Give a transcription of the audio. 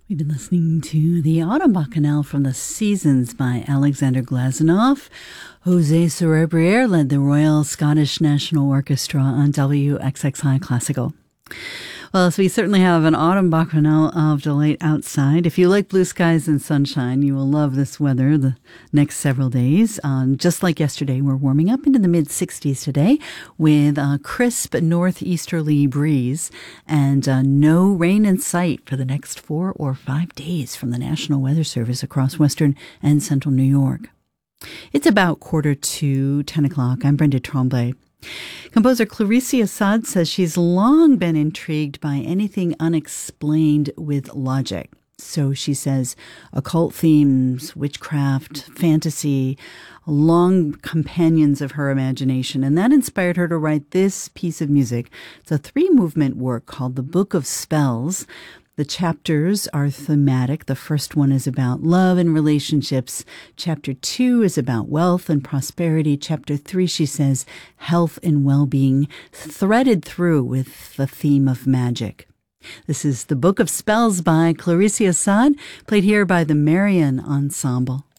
We've been listening to the Autumn Bacchanal from the Seasons by Alexander Glazunov. Jose Cerebriere led the Royal Scottish National Orchestra on WXXI Classical. Well, so we certainly have an autumn bacchanal of delight outside. If you like blue skies and sunshine, you will love this weather the next several days. Just like yesterday, we're warming up into the mid-60s today with a crisp northeasterly breeze and no rain in sight for the next 4 or 5 days from the National Weather Service across western and central New York. It's about 10 o'clock. I'm Brenda Tremblay. Composer Clarice Assad says she's long been intrigued by anything unexplained with logic. So she says occult themes, witchcraft, fantasy, long companions of her imagination. And that inspired her to write this piece of music. It's a 3-movement work called The Book of Spells. The chapters are thematic. The first one is about love and relationships. Chapter 2 is about wealth and prosperity. Chapter 3, she says, health and well-being, threaded through with the theme of magic. This is The Book of Spells by Clarice Assad, played here by the Marian Ensemble.